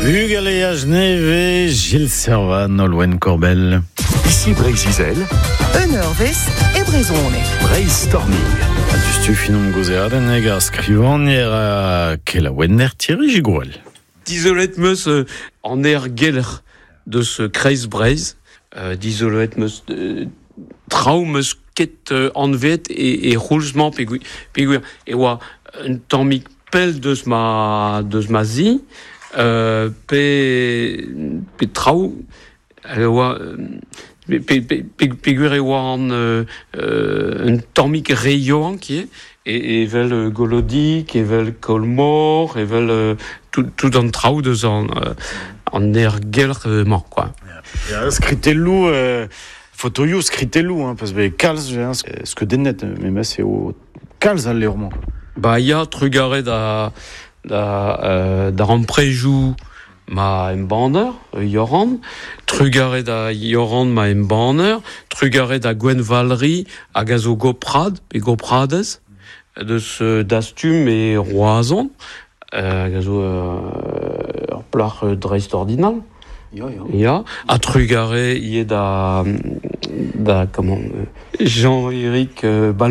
Bugaleage neve, Gilles Servan, Nolwenn Corbel. Ici Brésil, Eurvest et Brezone. Brainstorming. Adustu finom gozeaden ega skrivanier a kela wenner Thierry Gigouel. Disolet meus an geller de ce kreis Breiz. Disolet meus trau meus ket anvet et roulsement peguir. Et oa un tammik pel deus ma zi. Pe trau oa peguir oa un tammik reioan qui et vel golodik, et vel kolmor, et vel tout an trau deus an geller man, quoi. Skritelou, photoio skritelou, parce que kalz, ce que dennet, mais c'est au kalz al leurman. Bah, ya trugare da ramprejou ma embanner, Yoran, trugare da Yoran ma embanner, trugare da Gwen Valery a gazo goprad, e goprades, deus dastum e roazon, gazo plach dreist ordinal. Ja, a trugare ie da comment Jean-Éric